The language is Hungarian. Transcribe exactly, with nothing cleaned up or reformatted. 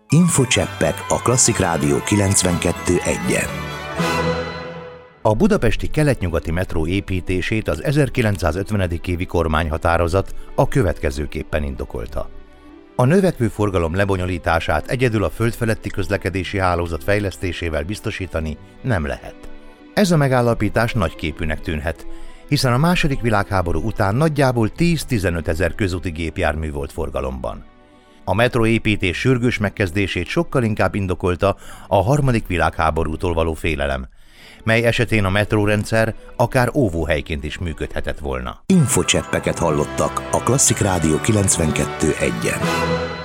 Infocseppek a Klasszik Rádió kilencvenkettő egyen. A budapesti kelet-nyugati metró építését az ezerkilencszázötvenedik évi kormányhatározat a következőképpen indokolta. A növekvő forgalom lebonyolítását egyedül a földfeletti közlekedési hálózat fejlesztésével biztosítani nem lehet. Ez a megállapítás nagyképűnek tűnhet, hiszen a második világháború után nagyjából tíz-tizenöt ezer közúti gépjármű volt forgalomban. A metróépítés sürgős megkezdését sokkal inkább indokolta a harmadik világháborútól való félelem, mely esetén a metrórendszer akár óvóhelyként is működhetett volna. Infocseppeket hallottak a Klasszik Rádió kilencvenkettő egyen.